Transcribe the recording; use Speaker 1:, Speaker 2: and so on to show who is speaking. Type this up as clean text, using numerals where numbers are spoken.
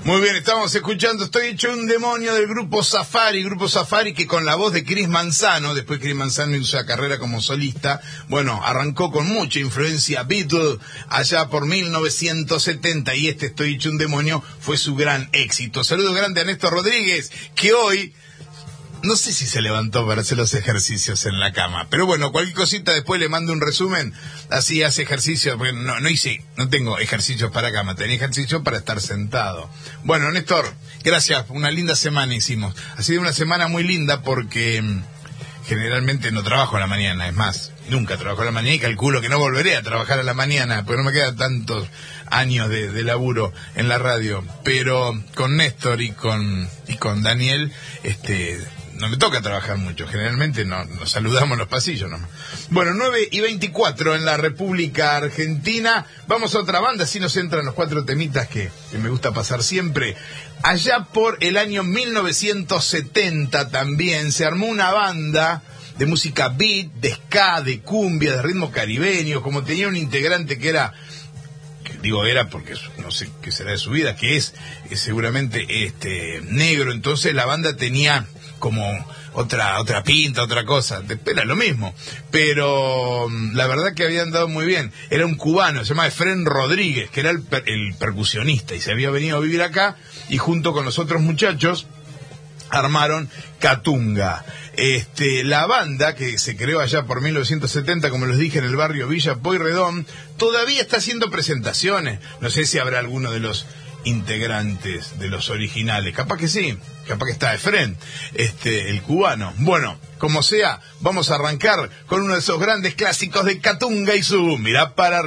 Speaker 1: Muy bien, estamos escuchando Estoy hecho un demonio del Grupo Safari que con la voz de Chris Manzano, después Chris Manzano hizo su carrera como solista, bueno, arrancó con mucha influencia Beatles allá por 1970 y este Estoy hecho un demonio fue su gran éxito. Saludo grande a Néstor Rodríguez, que hoy no sé si se levantó para hacer los ejercicios en la cama, pero bueno, cualquier cosita después le mando un resumen, así hace ejercicio, porque no tengo ejercicios para cama, tenía ejercicios para estar sentado. Bueno, Néstor, gracias, una linda semana hicimos. Ha sido una semana muy linda porque generalmente no trabajo a la mañana, es más, nunca trabajo a la mañana y calculo que no volveré a trabajar a la mañana, porque no me quedan tantos años de laburo en la radio, pero con Néstor y con Daniel, no me toca trabajar mucho, generalmente nos saludamos en los pasillos nomás. Bueno, 9:24 en la República Argentina. Vamos a otra banda, así nos entran los 4 temitas que me gusta pasar siempre. Allá por el año 1970 también se armó una banda de música beat, de ska, de cumbia, de ritmo caribeño, como tenía un integrante que era porque no sé qué será de su vida, que es seguramente negro, entonces la banda tenía como otra pinta, otra cosa, era lo mismo, pero la verdad que habían dado muy bien. Era un cubano, se llama Efrén Rodríguez, que era el percusionista y se había venido a vivir acá y junto con los otros muchachos armaron Catunga. La banda que se creó allá por 1970, como les dije, en el barrio Villa Pueyrredón, todavía está haciendo presentaciones. No sé si habrá alguno de los integrantes de los originales, capaz que sí, capaz que está Efrén, el cubano. Bueno, como sea, vamos a arrancar con uno de esos grandes clásicos de Catunga y su Mirá para